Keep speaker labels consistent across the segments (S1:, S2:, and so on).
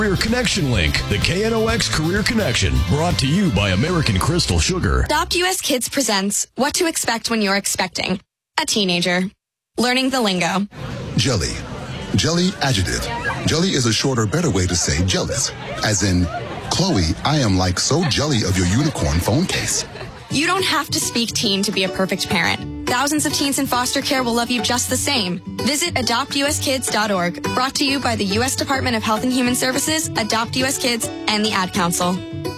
S1: Career Connection Link, the KNOX Career Connection, brought to you by American Crystal Sugar.
S2: Adopt US Kids presents What to Expect When You're Expecting a Teenager. Learning the lingo.
S3: Jelly. Jelly adjective. Jelly is a shorter, better way to say jealous. As in, Chloe, I am like so jelly of your unicorn phone case.
S2: You don't have to speak teen to be a perfect parent. Thousands of teens in foster care will love you just the same. Visit adoptuskids.org. Brought to you by the U.S. Department of Health and Human Services, Adopt U.S. Kids, and the Ad Council.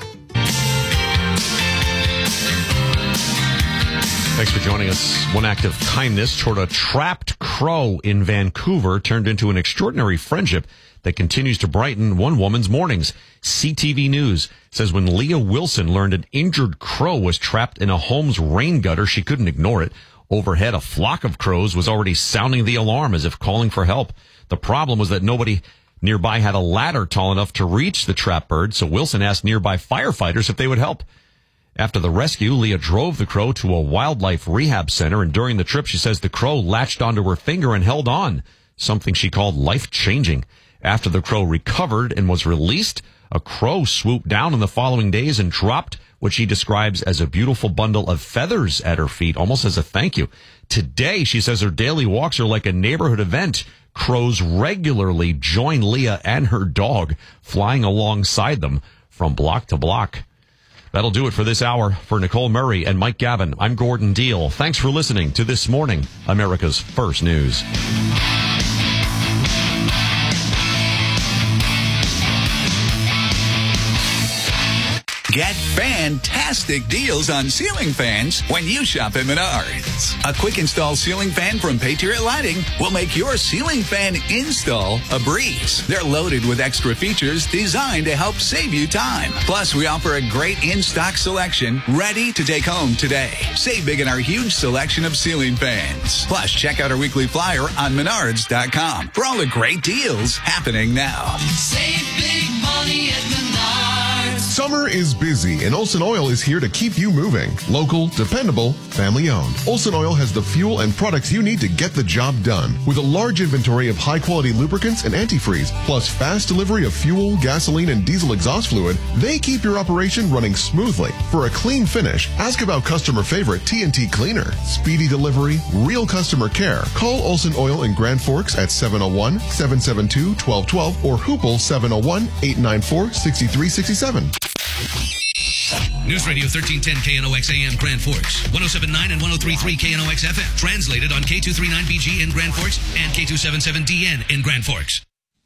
S4: Thanks for joining us. One act of kindness toward a trapped crow in Vancouver turned into an extraordinary friendship that continues to brighten one woman's mornings. CTV News says when Leah Wilson learned an injured crow was trapped in a home's rain gutter, she couldn't ignore it. Overhead, a flock of crows was already sounding the alarm as if calling for help. The problem was that nobody nearby had a ladder tall enough to reach the trapped bird, so Wilson asked nearby firefighters if they would help. After the rescue, Leah drove the crow to a wildlife rehab center, and during the trip, she says the crow latched onto her finger and held on, something she called life-changing. After the crow recovered and was released, a crow swooped down in the following days and dropped what she describes as a beautiful bundle of feathers at her feet, almost as a thank you. Today, she says her daily walks are like a neighborhood event. Crows regularly join Leah and her dog, flying alongside them from block to block. That'll do it for this hour. For Nicole Murray and Mike Gavin, I'm Gordon Deal. Thanks for listening to This Morning, America's First News.
S5: Get fantastic deals on ceiling fans when you shop at Menards. A quick install ceiling fan from Patriot Lighting will make your ceiling fan install a breeze. They're loaded with extra features designed to help save you time. Plus, we offer a great in-stock selection ready to take home today. Save big in our huge selection of ceiling fans. Plus, check out our weekly flyer on Menards.com for all the great deals happening now.
S6: Save big money at Menards.
S7: Summer is busy, and Olsen Oil is here to keep you moving. Local, dependable, family-owned. Olsen Oil has the fuel and products you need to get the job done. With a large inventory of high-quality lubricants and antifreeze, plus fast delivery of fuel, gasoline, and diesel exhaust fluid, they keep your operation running smoothly. For a clean finish, ask about customer favorite TNT Cleaner. Speedy delivery, real customer care. Call Olsen Oil in Grand Forks at 701-772-1212 or Hoople 701-894-6367.
S8: News Radio 1310 KNOX AM Grand Forks, 107.9 and 103.3 KNOX FM. Translated on K239BG in Grand Forks and K277DN in Grand Forks.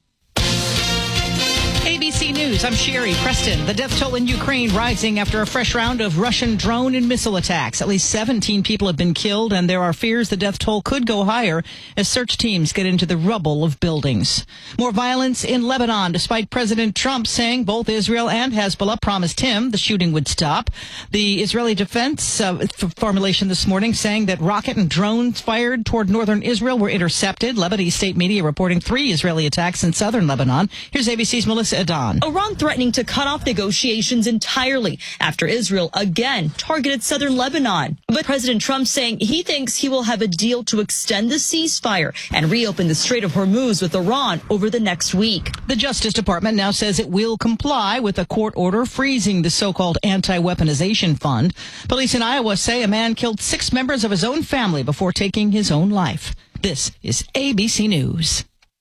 S9: ABC News, I'm Sherry Preston. The death toll in Ukraine rising after a fresh round of Russian drone and missile attacks. At least 17 people have been killed, and there are fears the death toll could go higher as search teams get into the rubble of buildings. More violence in Lebanon, despite President Trump saying both Israel and Hezbollah promised him the shooting would stop. The Israeli defense formulation this morning saying that rocket and drones fired toward northern Israel were intercepted. Lebanese state media reporting 3 Israeli attacks in southern Lebanon. Here's ABC's Melissa Adon.
S10: Iran threatening to cut off negotiations entirely after Israel again targeted southern Lebanon. But President Trump saying he thinks he will have a deal to extend the ceasefire and reopen the Strait of Hormuz with Iran over the next week.
S9: The Justice Department now says it will comply with a court order freezing the so-called anti-weaponization fund. Police in Iowa say a man killed 6 members of his own family before taking his own life. This is ABC News.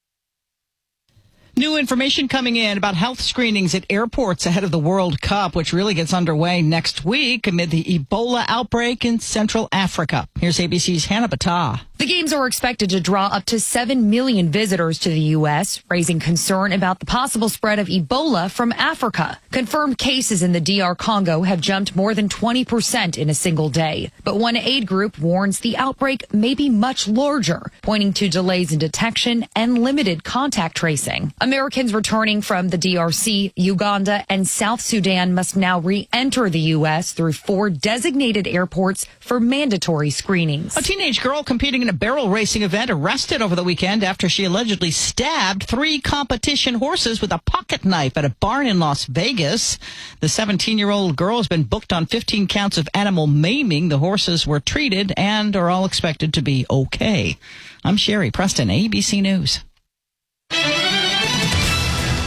S9: New information coming in about health screenings at airports ahead of the World Cup, which really gets underway next week amid the Ebola outbreak in Central Africa. Here's ABC's Hannah Battah.
S11: The games are expected to draw up to 7 million visitors to the U.S., raising concern about the possible spread of Ebola from Africa. Confirmed cases in the DR Congo have jumped more than 20% in a single day. But one aid group warns the outbreak may be much larger, pointing to delays in detection and limited contact tracing. Americans returning from the DRC, Uganda, and South Sudan must now re-enter the U.S. through 4 designated airports for mandatory screenings.
S9: A teenage girl competing in a barrel racing event arrested over the weekend after she allegedly stabbed 3 competition horses with a pocket knife at a barn in Las Vegas. The 17-year-old girl has been booked on 15 counts of animal maiming. The horses were treated and are all expected to be okay. I'm Sherry Preston, ABC News.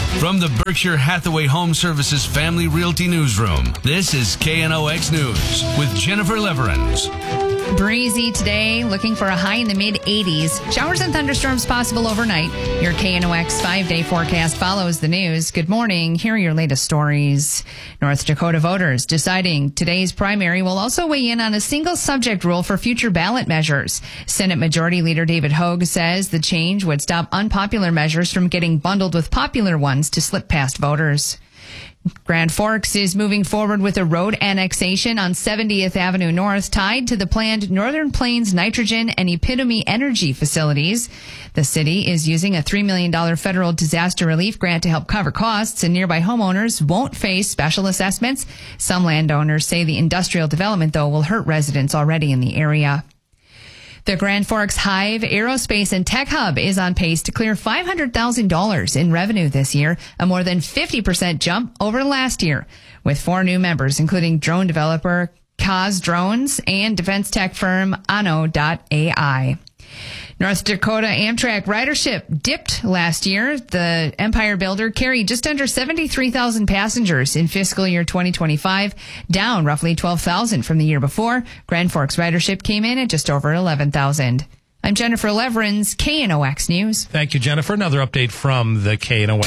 S8: From the Berkshire Hathaway Home Services Family Realty Newsroom, this is KNOX News with Jennifer Leverins.
S12: Breezy today, looking for a high in the mid-80s. Showers and thunderstorms possible overnight. Your KNOX 5-day forecast follows the news. Good morning. Here are your latest stories. North Dakota voters deciding today's primary will also weigh in on a single subject rule for future ballot measures. Senate Majority Leader David Hogue says the change would stop unpopular measures from getting bundled with popular ones to slip past voters. Grand Forks is moving forward with a road annexation on 70th Avenue North tied to the planned Northern Plains Nitrogen and Epitome Energy facilities. The city is using a $3 million federal disaster relief grant to help cover costs, and nearby homeowners won't face special assessments. Some landowners say the industrial development, though, will hurt residents already in the area. The Grand Forks Hive Aerospace and Tech Hub is on pace to clear $500,000 in revenue this year, a more than 50% jump over last year, with 4 new members, including drone developer Kaz Drones and defense tech firm Ano.ai. North Dakota Amtrak ridership dipped last year. The Empire Builder carried just under 73,000 passengers in fiscal year 2025, down roughly 12,000 from the year before. Grand Forks ridership came in at just over 11,000. I'm Jennifer Leverins, KNOX News.
S13: Thank you, Jennifer. Another update from the KNOX.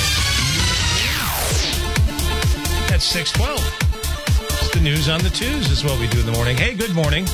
S13: That's 6:12. It's the news on the twos is what we do in the morning. Hey, good morning.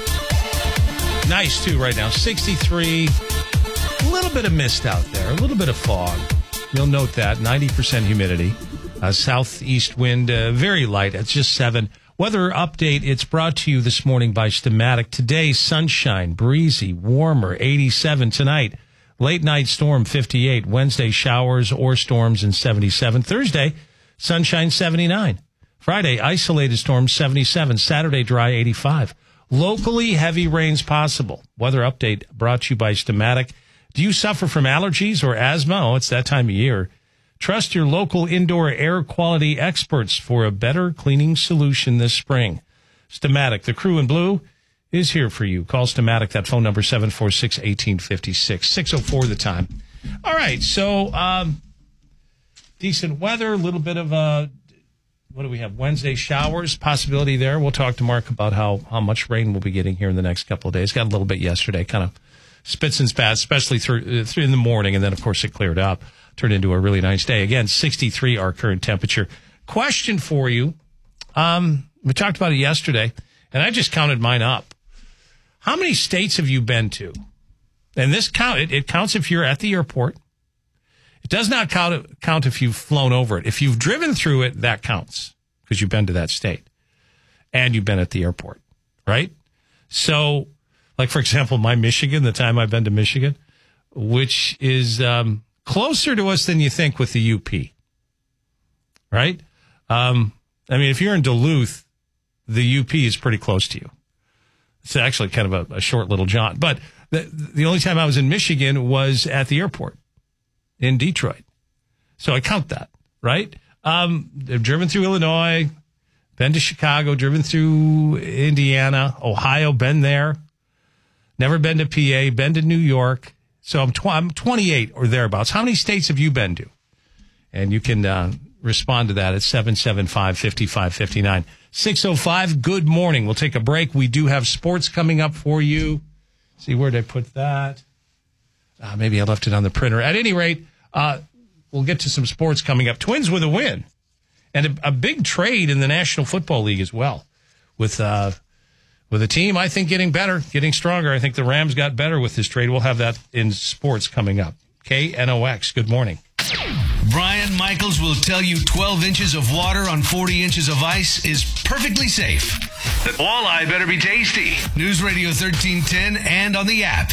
S13: Nice, too, right now. 63. A little bit of mist out there. A little bit of fog. You'll note that. 90% humidity. Southeast wind, very light. It's just 7. Weather update. It's brought to you this morning by Stamatic. Today, sunshine, breezy, warmer, 87 tonight. Late night storm, 58. Wednesday, showers or storms, and 77. Thursday, sunshine, 79. Friday, isolated storms, 77. Saturday, dry, 85. Locally heavy rains possible. Weather update brought to you by Stamatic. Do you suffer from allergies or asthma? Oh, it's that time of year. Trust your local indoor air quality experts for a better cleaning solution this spring. Stamatic, the crew in blue, is here for you. Call Stamatic, that phone number 746-1856. 6:04 the time. All right, so decent weather, a little bit of what do we have? Wednesday showers, possibility there. We'll talk to Mark about how much rain we'll be getting here in the next couple of days. Got a little bit yesterday, kind of spits and spats, especially through in the morning, and then, of course, it cleared up. Turned into a really nice day. Again, 63 our current temperature. Question for you. We talked about it yesterday, and I just counted mine up. How many states have you been to? And this it counts if you're at the airport. It does not count if you've flown over it. If you've driven through it, that counts because you've been to that state and you've been at the airport, right? So, like, for example, my Michigan, the time I've been to Michigan, which is closer to us than you think with the UP, right? I mean, if you're in Duluth, the UP is pretty close to you. It's actually kind of a short little jaunt. But the only time I was in Michigan was at the airport in Detroit. So I count that, right? I've driven through Illinois, been to Chicago, driven through Indiana, Ohio, been there. Never been to PA, been to New York. So I'm 28 or thereabouts. How many states have you been to? And you can respond to that at 775-5559. 6:05, good morning. We'll take a break. We do have sports coming up for you. See, where did I put that? Maybe I left it on the printer. At any rate, we'll get to some sports coming up. Twins with a win. And a big trade in the National Football League as well. With a team, I think, getting better, getting stronger. I think the Rams got better with this trade. We'll have that in sports coming up. KNOX, good morning.
S8: Brian Michaels will tell you 12 inches of water on 40 inches of ice is perfectly safe. The walleye better be tasty. News Radio 1310 and on the app.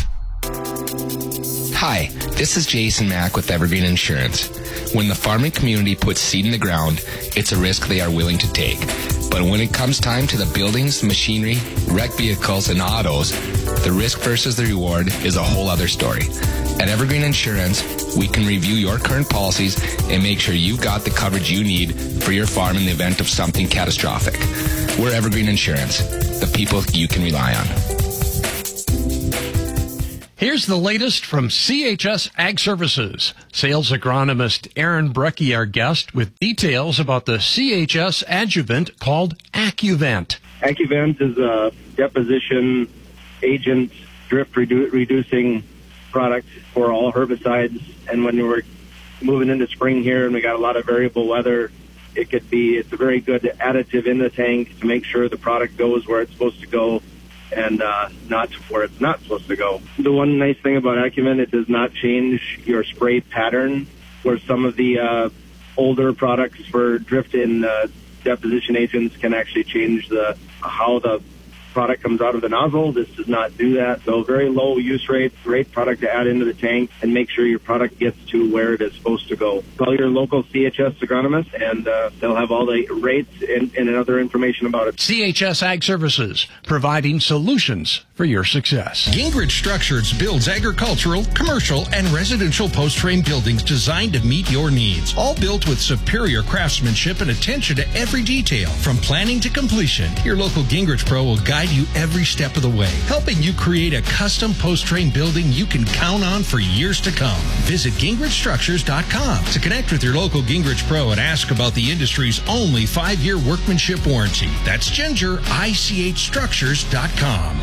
S14: Hi, this is Jason Mack with Evergreen Insurance. When the farming community puts seed in the ground, it's a risk they are willing to take. But when it comes time to the buildings, machinery, wreck vehicles, and autos, the risk versus the reward is a whole other story. At Evergreen Insurance, we can review your current policies and make sure you got the coverage you need for your farm in the event of something catastrophic. We're Evergreen Insurance, the people you can rely on.
S15: Here's the latest from CHS Ag Services. Sales agronomist Aaron Brecky, our guest, with details about the CHS adjuvant called Accuvant.
S16: Accuvant is a deposition agent, drift reducing product for all herbicides. And when we're moving into spring here and we got a lot of variable weather, it's a very good additive in the tank to make sure the product goes where it's supposed to go and not where it's not supposed to go. The one nice thing about Accuvant, it does not change your spray pattern, where some of the older products for drift and deposition agents can actually change how the product comes out of the nozzle. This does not do that. So very low use rate, great product to add into the tank and make sure your product gets to where it is supposed to go. Call your local CHS agronomist and they'll have all the rates and other information about it.
S15: CHS Ag Services, providing solutions for your success.
S17: Gingrich Structures builds agricultural, commercial, and residential post-frame buildings designed to meet your needs. All built with superior craftsmanship and attention to every detail. From planning to completion, your local Gingrich Pro will guide you every step of the way, helping you create a custom post-frame building you can count on for years to come. Visit GingrichStructures.com to connect with your local Gingrich Pro and ask about the industry's only 5-year workmanship warranty. That's GingerICHStructures.com.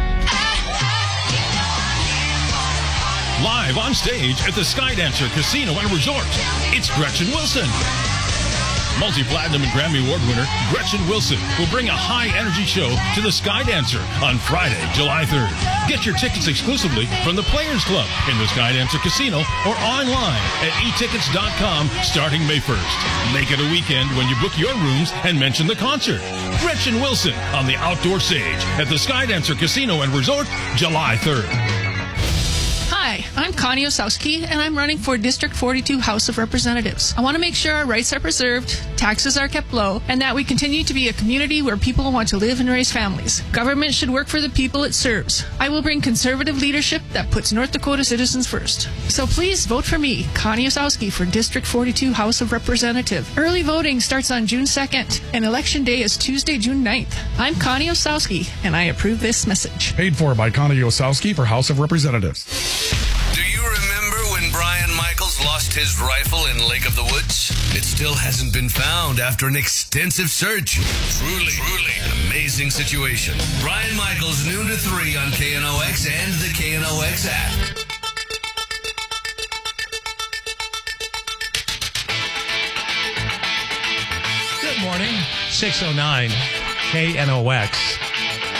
S18: Live on stage at the Skydancer Casino and Resort, it's Gretchen Wilson. Multi-platinum and Grammy Award winner Gretchen Wilson will bring a high-energy show to the Skydancer on Friday, July 3rd. Get your tickets exclusively from the Players Club in the Skydancer Casino or online at etickets.com starting May 1st. Make it a weekend when you book your rooms and mention the concert. Gretchen Wilson on the outdoor stage at the Skydancer Casino and Resort, July 3rd.
S19: Hi, I'm Connie Osowski, and I'm running for District 42 House of Representatives. I want to make sure our rights are preserved, taxes are kept low, and that we continue to be a community where people want to live and raise families. Government should work for the people it serves. I will bring conservative leadership that puts North Dakota citizens first. So please vote for me, Connie Osowski, for District 42 House of Representative. Early voting starts on June 2nd, and Election Day is Tuesday, June 9th. I'm Connie Osowski, and I approve this message.
S20: Paid for by Connie Osowski for House of Representatives.
S8: Do you remember when Brian Michaels lost his rifle in Lake of the Woods? It still hasn't been found after an extensive search. Truly amazing situation. Brian Michaels, noon to 3 on KNOX and the KNOX app.
S13: Good morning. 6:09 KNOX.